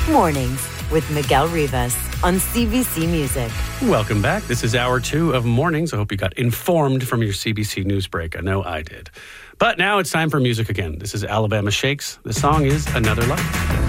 Mornings with Miguel Rivas on CBC Music. Welcome back. This is hour 2 of Mornings. I hope you got informed from your CBC News break. I know I did. But now it's time for music again. This is Alabama Shakes. The song is Another Life.